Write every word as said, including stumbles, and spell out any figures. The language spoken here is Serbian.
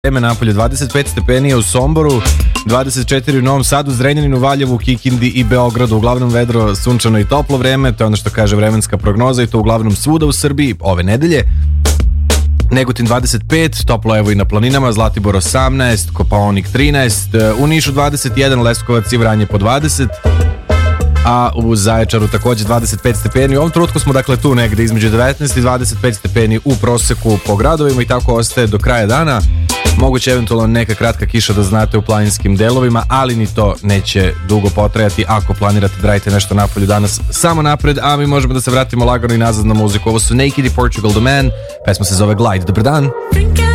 vreme napolje, dvadeset pet stepeni u Somboru, dvadeset četiri u Novom Sadu, Zrenjaninu, Valjevu, Kikindi i Beogradu. Uglavnom vedro, sunčano i toplo vreme, to je ono što kaže vremenska prognoza i to uglavnom svuda u Srbiji ove nedelje. Negotin dvadeset pet, toplo evo i na planinama, Zlatibor osamnaest, Kopaonik trinaest, u Nišu dvadeset jedan, Leskovac i Vranje po dvadeset, a u Zaječaru takođe dvadeset pet stepeni. U ovom trenutku smo dakle tu negde između devetnaest i dvadeset pet stepeni u proseku po gradovima i tako ostaje do kraja dana. Moguće eventualno neka kratka kiša da znate u planinskim delovima, ali ni to neće dugo potrajati ako planirate da radite nešto napolju danas. Samo napred, a mi možemo da se vratimo lagano i nazad na muziku. Ovo su Naked i Portugal The Man, pesma se zove Glide. Dobar dan!